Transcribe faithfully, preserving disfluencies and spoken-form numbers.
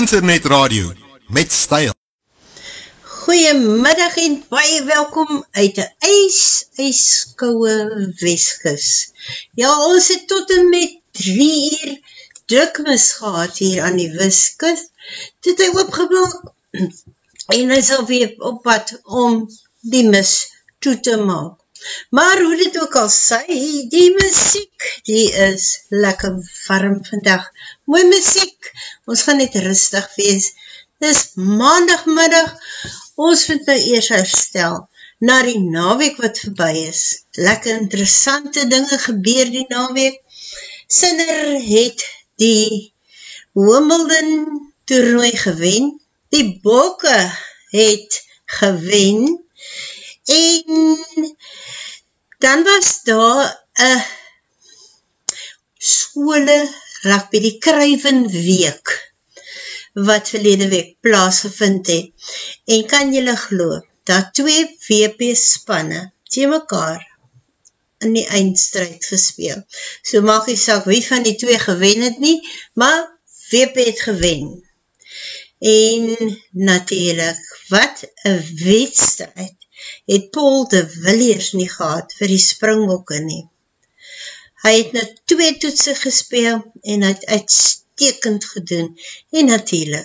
internetradio met styl. Goeiemiddag en baie welkom uit die ys, ijskouwe Weskus. Ja, ons het tot en met drie uur drukmis gehad hier aan die Weskus. Dit het hy opgemaak en hy is alweer op pad om die mis toe te maak. Maar hoe dit ook al sê, die muziek, die is lekker warm vandag. Mooi muziek, ons gaan net rustig wees. Dis maandagmiddag, ons vind nou eers herstel na die naweek wat verby is. Lekker interessante dinge gebeur die naweek. Sinner het die Wimbledon toernooi gewen, die Bokke het gewen, en dan was daar een skole rugby, die Kruivenweek, wat verlede week plaasgevind het. En kan julle glo, dat twee V P spanne teen mekaar in die eindstryd gespeel. So maak die saak wie van die twee gewen het nie, maar V P het gewen. En natuurlijk, wat een wedstrijd het Paul de Villiers nie gehad vir die Springbokke nie. Hy het nou twee toetse gespeel en hy het uitstekend gedoen en natuurlijk